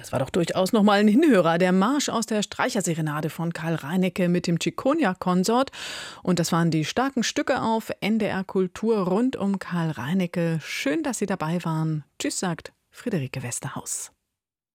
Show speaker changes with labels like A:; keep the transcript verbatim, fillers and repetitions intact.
A: Das war doch durchaus nochmal ein Hinhörer. Der Marsch aus der Streicherserenade von Karl Reinecke mit dem Cicogna-Konsort. Und das waren die starken Stücke auf N D R Kultur rund um Karl Reinecke. Schön, dass Sie dabei waren. Tschüss, sagt Friederike Westerhaus.